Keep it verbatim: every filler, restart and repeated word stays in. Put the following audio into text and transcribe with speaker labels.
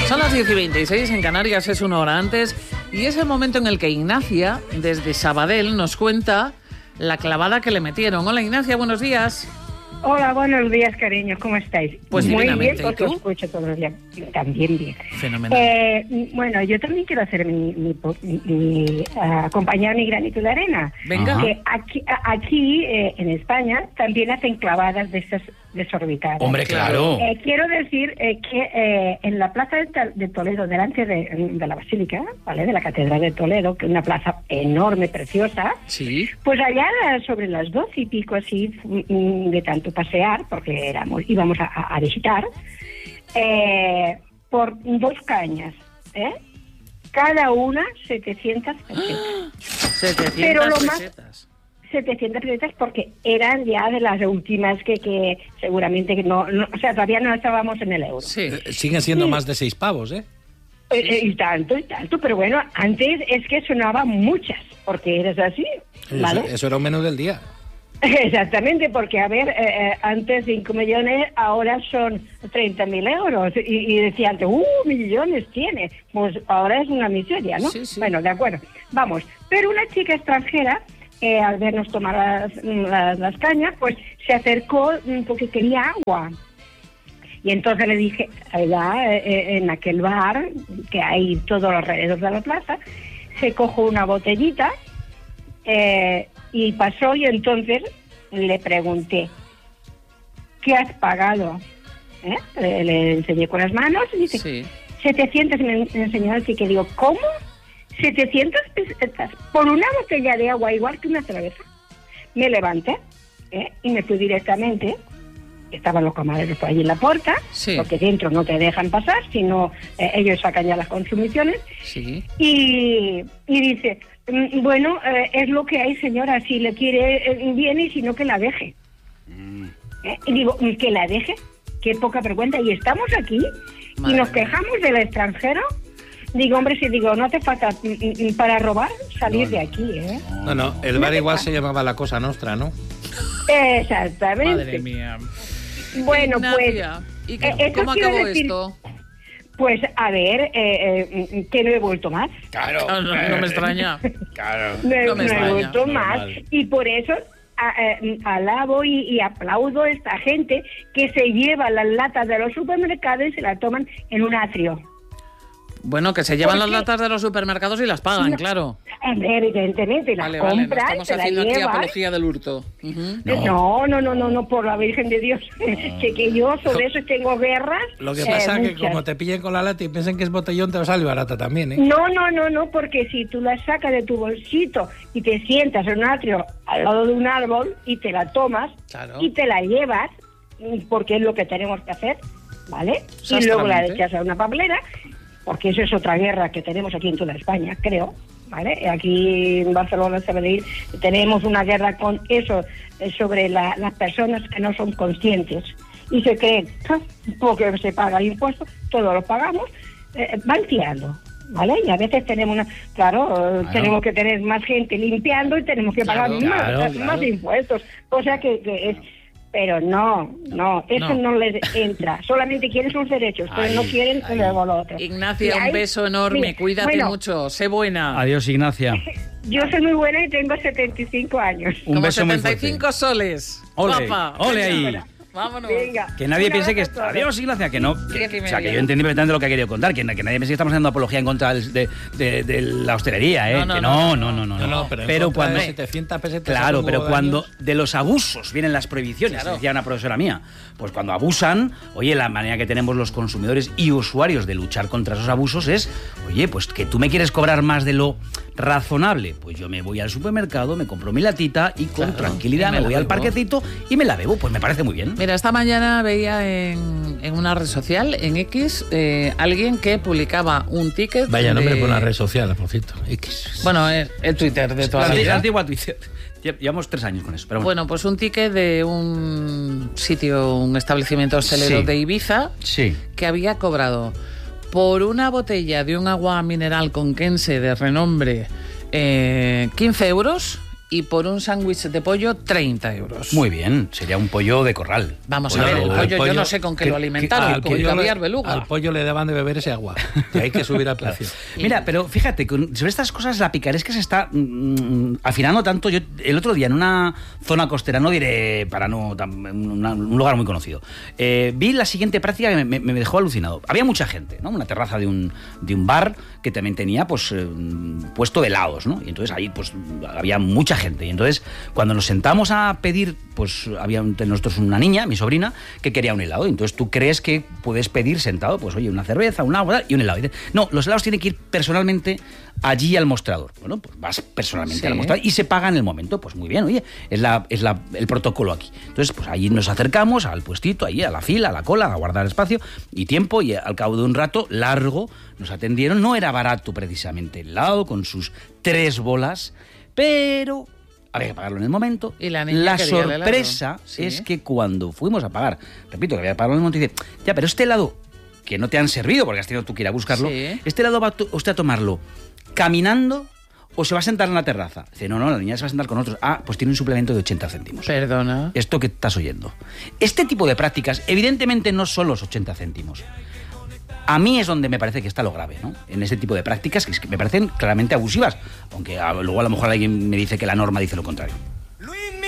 Speaker 1: Son las diez y veintiséis, en Canarias es una hora antes, y es el momento en el que Ignacia, desde Sabadell, nos cuenta la clavada que le metieron. Hola Ignacia, buenos días.
Speaker 2: Hola, buenos días, cariños, ¿cómo estáis?
Speaker 1: Pues
Speaker 2: muy bien,
Speaker 1: ¿y
Speaker 2: porque
Speaker 1: tú?
Speaker 2: os escucho todos los días. También bien.
Speaker 1: Fenomenal.
Speaker 2: Eh, bueno, yo también quiero hacer mi, mi, mi, mi uh, acompañar mi granito de arena.
Speaker 1: Venga.
Speaker 2: Que aquí, a- aquí eh, en España también hacen clavadas de estas desorbitadas.
Speaker 3: Hombre, claro.
Speaker 2: Eh, quiero decir eh, que eh, en la plaza de, Ta- de Toledo, delante de, de la Basílica, ¿vale? De la Catedral de Toledo, que es una plaza enorme, preciosa,
Speaker 1: Sí.
Speaker 2: pues allá sobre las doce y pico así, mm, de tanto pasear, porque éramos íbamos a, a visitar, eh, por dos cañas, ¿eh? Cada una setecientas pesetas.
Speaker 1: setecientas
Speaker 2: Pero lo más-
Speaker 1: pesetas.
Speaker 2: setecientas pesetas porque eran ya de las últimas que, que seguramente que no, no, o sea, todavía no estábamos en el euro.
Speaker 1: Sí.
Speaker 3: Eh, Siguen siendo
Speaker 2: Sí.
Speaker 3: más de seis pavos, ¿eh?
Speaker 2: Eh, eh, y tanto, y tanto, pero bueno, antes es que sonaban muchas, porque eres así, ¿vale?
Speaker 3: Eso, eso era un menú del día.
Speaker 2: Exactamente, porque a ver, eh, eh, antes cinco millones, ahora son treinta mil euros. Y, y decía antes, ¡uh, millones tiene! Pues ahora es una miseria, ¿no?
Speaker 1: Sí, sí.
Speaker 2: Bueno, de acuerdo, vamos. Pero una chica extranjera, eh, al vernos tomar las, las, las cañas, pues se acercó mm, porque quería agua. Y entonces le dije, allá eh, en aquel bar, que hay todo alrededor de la plaza, se cojo una botellita, eh, y pasó, y entonces le pregunté, ¿qué has pagado? ¿Eh? Le, le enseñé con las manos y dice,
Speaker 1: Sí.
Speaker 2: setecientos, me enseñó el que digo, ¿cómo? setecientas pesetas por una botella de agua igual que una cerveza. Me levanté, ¿eh? Y me fui directamente, estaban los camareros por allí en la puerta,
Speaker 1: Sí.
Speaker 2: porque dentro no te dejan pasar, sino eh, ellos sacan ya las consumiciones,
Speaker 1: Sí.
Speaker 2: y, y dice, "Mm, bueno, eh, es lo que hay, señora, si le quiere eh, bien y si no que la deje". ¿Eh? Y digo, "¿Mm, que la deje, qué poca vergüenza, y estamos aquí
Speaker 1: Madre
Speaker 2: y nos
Speaker 1: mía.
Speaker 2: quejamos del extranjero". Digo, hombre, si digo, no te falta mm, mm, para robar, salir
Speaker 3: No,
Speaker 2: de
Speaker 3: no.
Speaker 2: aquí, ¿eh?
Speaker 3: No, no, el bar igual se llamaba La Cosa Nostra, ¿no?
Speaker 2: Exactamente.
Speaker 1: Madre mía.
Speaker 2: Bueno,
Speaker 1: Ignacia,
Speaker 2: pues...
Speaker 1: ¿y qué-
Speaker 2: eh, esto
Speaker 1: cómo
Speaker 2: quiero
Speaker 1: acabó
Speaker 2: decir-
Speaker 1: esto?
Speaker 2: Pues, a ver, eh, eh, que no he vuelto más.
Speaker 3: Claro.
Speaker 1: Ah, no, no me extraña.
Speaker 3: Claro.
Speaker 2: No,
Speaker 1: No me
Speaker 2: no he
Speaker 1: extraña.
Speaker 2: vuelto más.
Speaker 3: Normal.
Speaker 2: Y por eso a- eh, alabo y, y aplaudo a esta gente que se lleva las latas de los supermercados y se las toman en un atrio.
Speaker 1: Bueno, que se llevan
Speaker 2: ¿Por
Speaker 1: las
Speaker 2: qué?
Speaker 1: latas de los supermercados y las pagan,
Speaker 2: No.
Speaker 1: claro.
Speaker 2: Evidentemente, las
Speaker 1: Vale, vale, no
Speaker 2: compras,
Speaker 1: estamos
Speaker 2: se las
Speaker 1: haciendo aquí
Speaker 2: llevan.
Speaker 1: apología del hurto. Ujú.
Speaker 2: No, no, no, no, no, por la Virgen de Dios. que, que yo sobre eso tengo guerras.
Speaker 3: Lo que
Speaker 2: eh,
Speaker 3: pasa es que
Speaker 2: muchas.
Speaker 3: como te pillen con la lata y piensen que es botellón, te va a salir barata también, ¿eh?
Speaker 2: No, no, no, no, porque si tú la sacas de tu bolsito y te sientas en un atrio al lado de un árbol y te la tomas
Speaker 1: Claro.
Speaker 2: y te la llevas, porque es lo que tenemos que hacer, ¿vale? Y luego la
Speaker 1: Exactamente.
Speaker 2: echas a una papelera, porque eso es otra guerra que tenemos aquí en toda España, creo, ¿vale? Aquí en Barcelona, Sabadell, tenemos una guerra con eso, eh, sobre la- las personas que no son conscientes y se creen, "Ah, porque se paga el impuesto, todos lo pagamos", eh, van tirando, ¿vale? Y a veces tenemos una, claro, eh,
Speaker 3: Claro.
Speaker 2: tenemos que tener más gente limpiando y tenemos que
Speaker 1: Claro,
Speaker 2: pagar más,
Speaker 3: claro,
Speaker 2: más
Speaker 3: claro.
Speaker 2: impuestos, o sea que, que es... Pero no, no, eso
Speaker 1: No.
Speaker 2: no, les entra. Solamente quieren sus derechos, pero
Speaker 3: Ay,
Speaker 2: no quieren
Speaker 3: ay.
Speaker 2: luego lo otro.
Speaker 1: Ignacia,
Speaker 2: Y
Speaker 1: un
Speaker 2: ahí-
Speaker 1: beso enorme.
Speaker 2: mira,
Speaker 1: Cuídate
Speaker 2: bueno,
Speaker 1: mucho. Sé buena.
Speaker 4: Adiós, Ignacia.
Speaker 2: Yo soy muy buena y tengo setenta y cinco años.
Speaker 4: Un
Speaker 1: Como
Speaker 4: beso muy
Speaker 1: setenta y cinco soles.
Speaker 4: Ole,
Speaker 1: Guapa.
Speaker 4: ole ahí.
Speaker 1: Venga, vámonos.
Speaker 2: Venga.
Speaker 4: Que nadie
Speaker 2: Un
Speaker 4: piense que...
Speaker 2: abrazo a todos.
Speaker 4: Adiós, Ignacia, que no... que-
Speaker 1: Diez y
Speaker 4: o sea, que
Speaker 1: media.
Speaker 4: yo entendí perfectamente lo que ha querido contar, que, que nadie piense que estamos haciendo apología en contra del- de, de- de la hostelería, ¿eh?
Speaker 1: No, no,
Speaker 4: que
Speaker 1: no,
Speaker 4: no, no, no, no.
Speaker 3: No, no, pero, en contra
Speaker 4: cuando...
Speaker 3: de setecientas pesetas a
Speaker 4: Claro,
Speaker 3: lo
Speaker 4: pero
Speaker 3: largo de
Speaker 4: cuando
Speaker 3: años,
Speaker 4: de los abusos vienen las prohibiciones,
Speaker 1: Claro.
Speaker 4: decía una profesora mía, pues cuando abusan, oye, la manera que tenemos los consumidores y usuarios de luchar contra esos abusos es, oye, pues que tú me quieres cobrar más de lo razonable, pues yo me voy al supermercado, me compro mi latita y con
Speaker 1: Claro,
Speaker 4: tranquilidad
Speaker 1: y me
Speaker 4: me
Speaker 1: la
Speaker 4: voy al
Speaker 1: bebo.
Speaker 4: parquecito y me la bebo, pues me parece muy bien.
Speaker 1: Mira, esta mañana veía en, en una red social, en X, eh, alguien que publicaba un ticket.
Speaker 3: Vaya nombre
Speaker 1: de-
Speaker 3: por una red social, por cierto. X.
Speaker 1: Bueno, es el Twitter de toda
Speaker 4: La
Speaker 1: la
Speaker 4: anti-
Speaker 1: vida.
Speaker 4: la antigua Twitter. Lle- Llevamos tres años con eso, pero bueno.
Speaker 1: Bueno, pues un ticket de un sitio, un establecimiento hostelero
Speaker 4: Sí.
Speaker 1: de Ibiza,
Speaker 4: Sí.
Speaker 1: que había cobrado por una botella de un agua mineral conquense de renombre eh, quince euros y por un sándwich de pollo treinta euros.
Speaker 4: Muy bien, sería un pollo de corral.
Speaker 1: Vamos
Speaker 3: Pollo,
Speaker 1: a ver, el
Speaker 3: al
Speaker 1: pollo,
Speaker 3: pollo-
Speaker 1: yo no sé con qué
Speaker 3: que-
Speaker 1: lo alimentaron,
Speaker 3: al
Speaker 1: con
Speaker 3: pollo le-
Speaker 1: caviar beluga.
Speaker 3: Al pollo le daban de beber ese agua. Y hay que subir al precio.
Speaker 4: Mira, pero fíjate, con- sobre estas cosas la picaresca se está mm, afinando tanto. Yo el otro día en una zona costera, no diré para no tan- una- un lugar muy conocido, eh, vi la siguiente práctica que me, me dejó alucinado. Había mucha gente, ¿no? Una terraza de un, de un bar que también tenía pues eh, puesto de helados, ¿no? Y entonces ahí pues había mucha gente. Y entonces cuando nos sentamos a pedir, pues había entre nosotros una niña, mi sobrina, que quería un helado. Y entonces tú crees que puedes pedir sentado, pues oye, una cerveza, un agua y un helado. Y dices, no, los helados tienen que ir personalmente allí al mostrador. Bueno, pues vas personalmente
Speaker 1: Sí.
Speaker 4: al mostrador y se paga en el momento. Pues muy bien, oye, es, la, es la, el protocolo aquí. Entonces, pues allí nos acercamos al puestito, allí a la fila, a la cola, a guardar espacio y tiempo. Y al cabo de un rato largo nos atendieron. No era barato precisamente el helado con sus tres bolas, pero había que pagarlo en el momento.
Speaker 1: Y la niña quería el helado.
Speaker 4: sorpresa
Speaker 1: Sí.
Speaker 4: es que cuando fuimos a pagar, repito, que había que pagarlo en el momento, dice, ya, pero este helado que no te han servido porque has tenido tú que ir a buscarlo,
Speaker 1: Sí.
Speaker 4: este helado va a to- usted a tomarlo caminando o se va a sentar en la terraza. Dice, no, no, la niña se va a sentar con otros. Ah, pues tiene un suplemento de ochenta céntimos.
Speaker 1: Perdona.
Speaker 4: Esto que estás oyendo. Este tipo de prácticas, evidentemente, no son los ochenta céntimos. A mí es donde me parece que está lo grave, ¿no? En este tipo de prácticas que es que me parecen claramente abusivas, aunque a- luego a lo mejor alguien me dice que la norma dice lo contrario.